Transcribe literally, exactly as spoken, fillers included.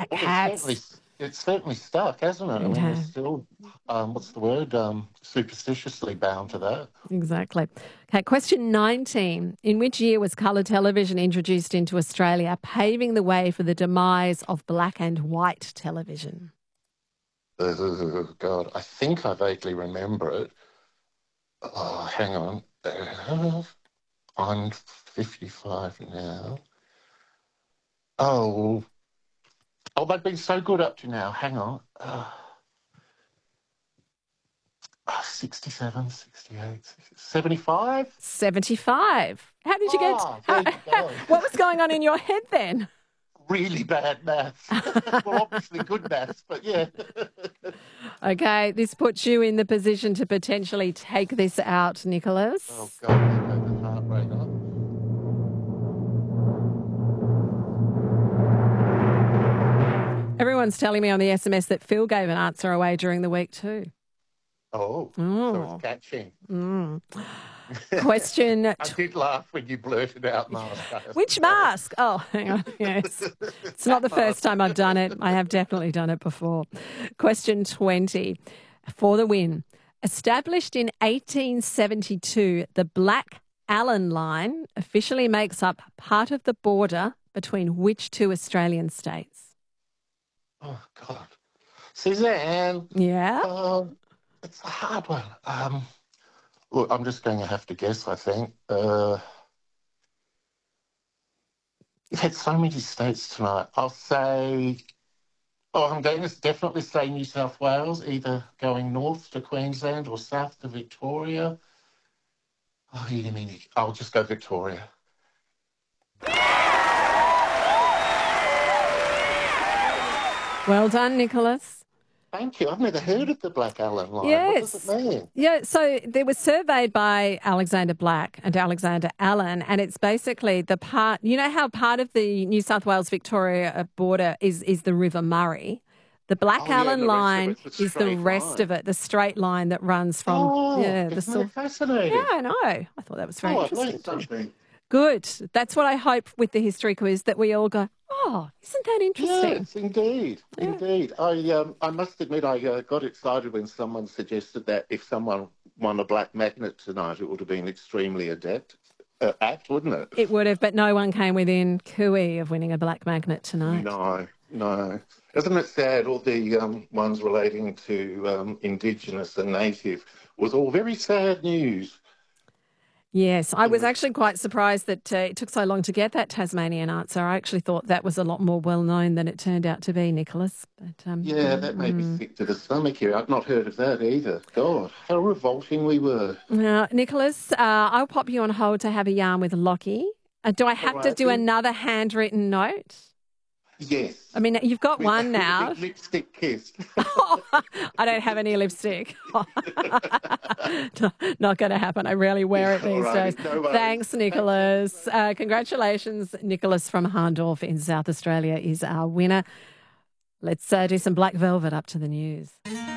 It Well, it's certainly, has. it's certainly stuck, hasn't it? I It mean, we're has. still, um, what's the word, um, superstitiously bound to that. Exactly. Okay, question nineteen. In which year was colour television introduced into Australia, paving the way for the demise of black and white television? Oh, God, I think I vaguely remember it. Oh, hang on. Uh, I'm fifty-five now. Oh, oh, they've been so good up to now. Hang on. Uh, oh, sixty-seven, sixty-eight, seventy-five? seventy-five. How did you get... Ah, there How, you go. what was going on in your head then? Really bad maths. Well, obviously good maths, but yeah. Okay, this puts you in the position to potentially take this out, Oh, Nicholas. God, there goes the heart rate up. Everyone's telling me on the S M S that Phil gave an answer away during the week too. Oh, so it's Oh. catching. Mm. Question. I Tw- did laugh when you blurted out mask. I have Which to say. mask? Oh, hang on. Yes. It's not the first time I've done it. I have definitely done it before. Question twenty. For the win. Established in eighteen seventy-two, the Black Allen Line officially makes up part of the border between which two Australian states? Oh, God. Suzanne, Yeah. um, it's a hard one. Um, look, I'm just going to have to guess, I think. Uh, you've had so many states tonight. I'll say, oh, I'm going to definitely say New South Wales, either going north to Queensland or south to Victoria. Oh, you mean, I'll just go Victoria. Well done, Nicholas. Thank you. I've never heard of the Black Allen line. What does it Yes. mean? Yeah, so it was surveyed by Alexander Black and Alexander Allen, and it's basically the part, you know how part of the New South Wales Victoria border is, is the River Murray? The Black Oh, yeah, and Allen the rest of line it's a is the straight rest line. of it, the straight line that runs from, Oh, yeah, the isn't that sort. Yeah, fascinating? I know. I thought that was very Oh, I've interesting learned too. something. Good. That's what I hope with the history quiz, that we all go, oh, isn't that interesting? Yes, indeed, Yeah. indeed. I um, I must admit, I uh, got excited when someone suggested that if someone won a black magnet tonight, it would have been extremely adept, uh, apt, wouldn't it? It would have, but no one came within cooey of winning a black magnet tonight. No, no. Isn't it sad? All the um, ones relating to um, Indigenous and Native was all very sad news. Yes, I was actually quite surprised that uh, it took so long to get that Tasmanian answer. I actually thought that was a lot more well known than it turned out to be, Nicholas. But um, Yeah, that made me mm. sick to the stomach here. I've not heard of that either. God, how revolting we were. Now, Nicholas, uh, I'll pop you on hold to have a yarn with Lockie. Uh, do I All have to do righty. another handwritten note? Yes. I mean, you've got With, one with a now. big lipstick kiss. I don't have any lipstick. Not going to happen. I rarely wear it All these righty, days. no worries. Thanks, Nicholas. Uh, congratulations. Nicholas from Harndorf in South Australia is our winner. Let's uh, do some Black Velvet up to the news.